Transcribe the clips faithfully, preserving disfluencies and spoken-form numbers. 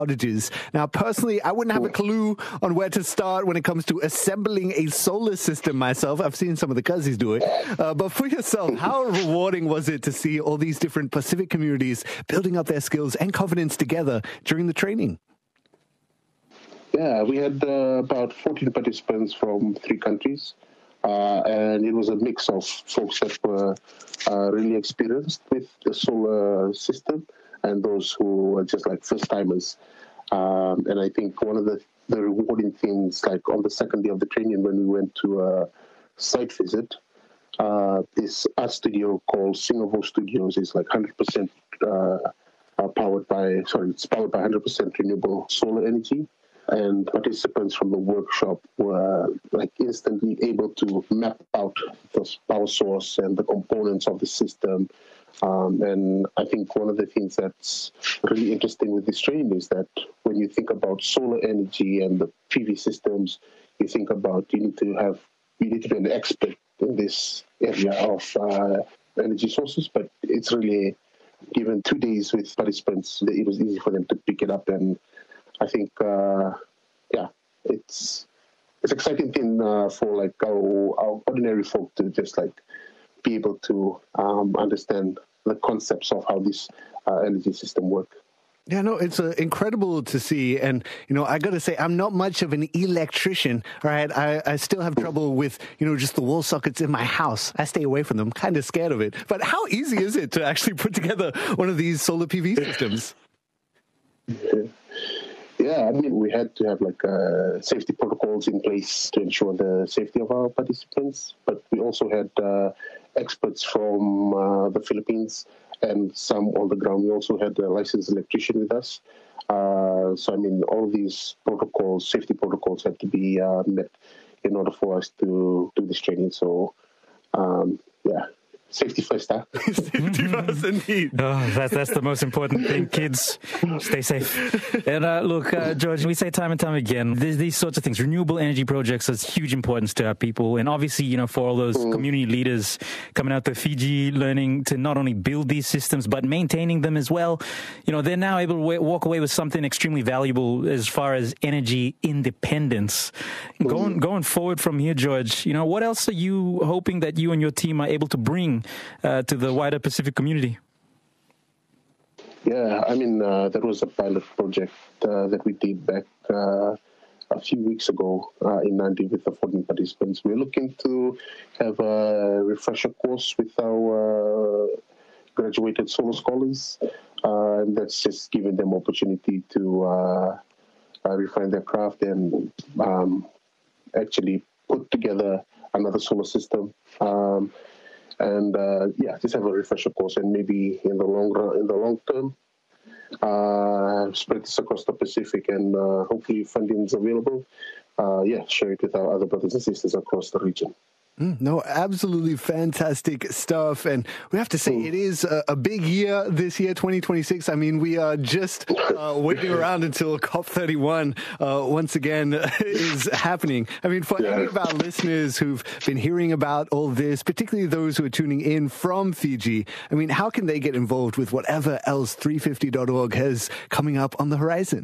outages. Now, personally, I wouldn't have a clue on where to start when it comes to assembling a solar system myself. I've seen some of the cousins do it. Uh, but for yourself, how rewarding was it to see all these different Pacific communities building up their skills and confidence together during the training? Yeah, we had uh, about fourteen participants from three countries. Uh, and it was a mix of folks that were uh, really experienced with the solar system and those who were just like first-timers. Um, and I think one of the, the rewarding things, like on the second day of the training when we went to a site visit, uh, this art studio called Singapore Studios is like one hundred percent uh, powered by, sorry, it's powered by one hundred percent renewable solar energy. And participants from the workshop were like instantly able to map out the power source and the components of the system. Um, and I think one of the things that's really interesting with this training is that when you think about solar energy and the P V systems, you think about you need to have you need to be an expert in this area of uh, energy sources. But it's really given two days with participants, it was easy for them to pick it up. And I think, uh, yeah, it's it's exciting thing uh, for like our, our ordinary folk to just like be able to um, understand the concepts of how this uh, energy system work. Yeah, no, it's uh, incredible to see. And, you know, I got to say, I'm not much of an electrician, right? I, I still have trouble with, you know, just the wall sockets in my house. I stay away from them, kind of scared of it. But how easy is it to actually put together one of these solar P V systems? Yeah. Yeah, I mean, we had to have like uh, safety protocols in place to ensure the safety of our participants. But we also had uh, experts from uh, the Philippines and some on the ground. We also had a licensed electrician with us. Uh, so, I mean, all these protocols, safety protocols had to be uh, met in order for us to do this training. So, um, yeah. Safety first, huh? Safety first, indeed. Oh, that's, that's the most important thing. Kids, stay safe. And uh, look, uh, George, we say time and time again, these, these sorts of things, renewable energy projects has huge importance to our people. And obviously, you know, for all those mm. community leaders coming out to Fiji, learning to not only build these systems, but maintaining them as well, you know, they're now able to w- walk away with something extremely valuable as far as energy independence. Mm. Going, going forward from here, George, you know, what else are you hoping that you and your team are able to bring Uh, to the wider Pacific community? Yeah, I mean, uh, that was a pilot project uh, that we did back uh, a few weeks ago uh, in Nandi with the fourteen participants. We're looking to have a refresher course with our uh, graduated solar scholars, uh, and that's just giving them opportunity to uh, uh, refine their craft and um, actually put together another solar system. Um, And uh, yeah, just have a refresher course, and maybe in the long run, in the long term, uh, spread this across the Pacific, and uh, hopefully funding is available. Uh, yeah, share it with our other brothers and sisters across the region. Mm, no, absolutely fantastic stuff. And we have to say it is a, a big year this year, twenty twenty-six. I mean, we are just uh, waiting around until COP thirty-one uh, once again is happening. I mean, for yeah. any of our listeners who've been hearing about all this, particularly those who are tuning in from Fiji, I mean, how can they get involved with whatever else three fifty dot org has coming up on the horizon?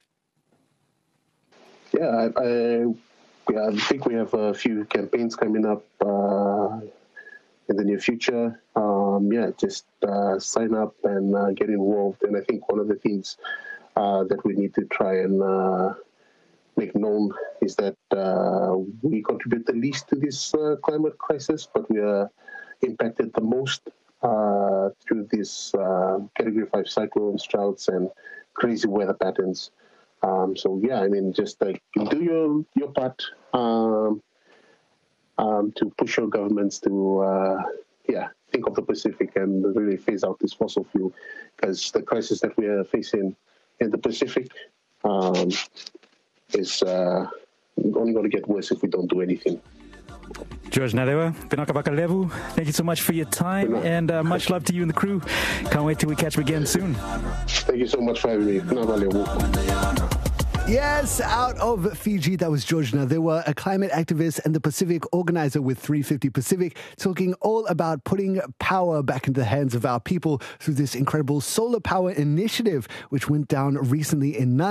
Yeah, I... I... Yeah, I think we have a few campaigns coming up uh, in the near future. Um, yeah, just uh, sign up and uh, get involved. And I think one of the things uh, that we need to try and uh, make known is that uh, we contribute the least to this uh, climate crisis, but we are impacted the most uh, through these uh, Category five cyclones, droughts, and crazy weather patterns. Um, so yeah, I mean, just like do your your part um, um, to push your governments to uh, yeah think of the Pacific and really phase out this fossil fuel, because the crisis that we are facing in the Pacific um, is uh, only going to get worse if we don't do anything. George Nadewa, Pinaka Bakalevu, thank you so much for your time, and uh, much love to you and the crew. Can't wait till we catch up again soon. Thank you so much for having me. Yes, out of Fiji, that was Georgina. They were a climate activist and the Pacific organizer with three fifty Pacific, talking all about putting power back into the hands of our people through this incredible solar power initiative, which went down recently in